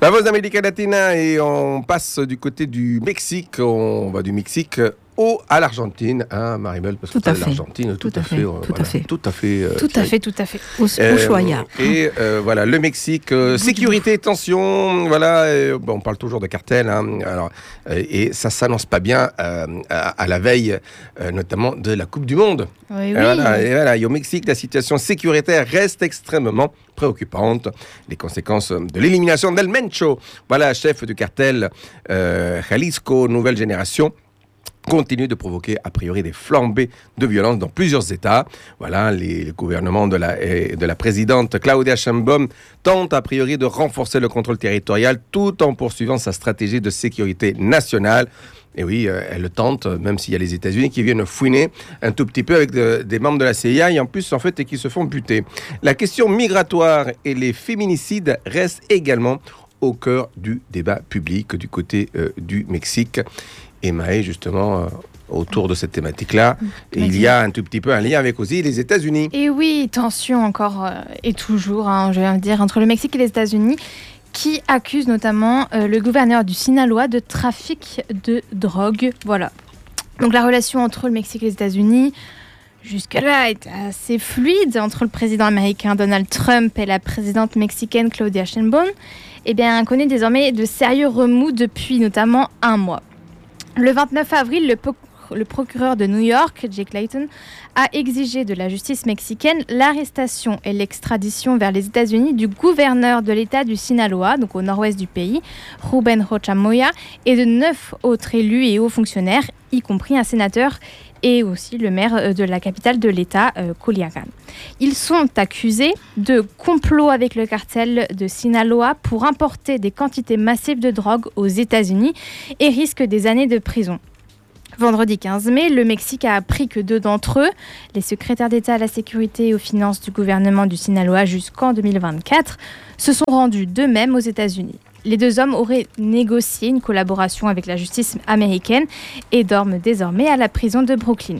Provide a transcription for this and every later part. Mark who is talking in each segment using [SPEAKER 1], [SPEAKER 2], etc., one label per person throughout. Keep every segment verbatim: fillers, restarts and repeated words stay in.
[SPEAKER 1] La voix d'Amérique latine et on passe du côté du Mexique. On va du Mexique au à l'Argentine, hein, Maribel, parce que
[SPEAKER 2] tout à fait.
[SPEAKER 1] l'Argentine, tout, tout à fait, fait,
[SPEAKER 2] euh, tout,
[SPEAKER 1] voilà,
[SPEAKER 2] à fait.
[SPEAKER 1] tout à fait, euh,
[SPEAKER 2] tout à fait, tout à fait, au, euh, au choya.
[SPEAKER 1] Et euh, voilà, le Mexique, euh, sécurité, tension, voilà, euh, bon, on parle toujours de cartel, hein, alors, euh, et ça s'annonce pas bien euh, à, à la veille, euh, notamment de la Coupe du Monde.
[SPEAKER 2] Oui,
[SPEAKER 1] et
[SPEAKER 2] oui.
[SPEAKER 1] Voilà, et voilà, et au Mexique, la situation sécuritaire reste extrêmement préoccupante. Les conséquences de l'élimination d'El Mencho, voilà, chef du cartel euh, Jalisco Nouvelle Génération, continue de provoquer a priori des flambées de violence dans plusieurs États. Voilà, les, le gouvernement de la, de la présidente Claudia Sheinbaum tente a priori de renforcer le contrôle territorial tout en poursuivant sa stratégie de sécurité nationale. Et oui, euh, elle le tente, même s'il y a les États-Unis qui viennent fouiner un tout petit peu avec de, des membres de la C I A et en plus, en fait, et qui se font buter. La question migratoire et les féminicides restent également au cœur du débat public du côté euh, du Mexique. Et Maë, justement, euh, autour de cette thématique-là, et il y a un tout petit peu un lien avec aussi les États-Unis.
[SPEAKER 2] Et oui, tension encore euh, et toujours, hein, je vais dire, entre le Mexique et les États-Unis, qui accuse notamment euh, le gouverneur du Sinaloa de trafic de drogue. Voilà. Donc la relation entre le Mexique et les États-Unis, jusque-là, est assez fluide entre le président américain Donald Trump et la présidente mexicaine Claudia Sheinbaum. Eh bien, connaît désormais de sérieux remous depuis notamment un mois. Le vingt-neuf avril, le, po- le procureur de New York, Jake Layton, a exigé de la justice mexicaine l'arrestation et l'extradition vers les États-Unis du gouverneur de l'État du Sinaloa, donc au nord-ouest du pays, Rubén Rocha Moya, et de neuf autres élus et hauts fonctionnaires, y compris un sénateur et aussi le maire de la capitale de l'État, euh, Culiacán. Ils sont accusés de complot avec le cartel de Sinaloa pour importer des quantités massives de drogue aux États-Unis et risquent des années de prison. Vendredi quinze mai, le Mexique a appris que deux d'entre eux, les secrétaires d'État à la sécurité et aux finances du gouvernement du Sinaloa jusqu'en deux mille vingt-quatre, se sont rendus d'eux-mêmes aux États-Unis. Les deux hommes auraient négocié une collaboration avec la justice américaine et dorment désormais à la prison de Brooklyn.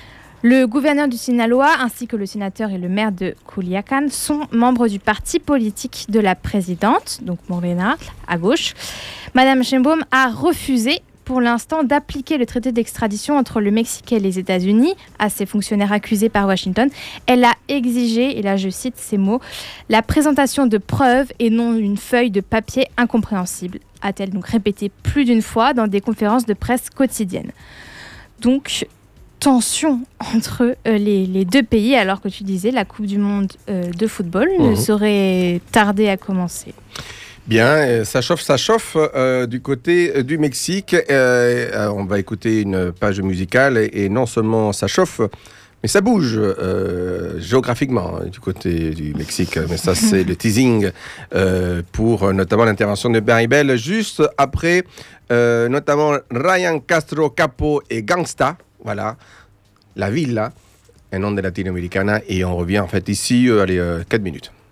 [SPEAKER 2] Le gouverneur du Sinaloa ainsi que le sénateur et le maire de Culiacán sont membres du parti politique de la présidente, donc Morena, à gauche. Madame Sheinbaum a refusé pour l'instant d'appliquer le traité d'extradition entre le Mexique et les États-Unis à ces fonctionnaires accusés par Washington. Elle a exigé, et là je cite ces mots, la présentation de preuves et non une feuille de papier incompréhensible, a-t-elle donc répété plus d'une fois dans des conférences de presse quotidiennes. Donc, tension entre euh, les, les deux pays, alors que tu disais la Coupe du Monde euh, de football mmh. ne saurait tarder à commencer.
[SPEAKER 1] Bien, ça chauffe, ça chauffe euh, du côté euh, du Mexique. Euh, on va écouter une page musicale et, et non seulement ça chauffe, mais ça bouge euh, géographiquement hein, du côté du Mexique. Mais ça, c'est le teasing euh, pour notamment l'intervention de Maribel juste après, euh, notamment Ryan Castro Capo et Gangsta. Voilà, la ville là, un nom de latino-américaine. Et on revient en fait ici, euh, allez, euh, quatre minutes.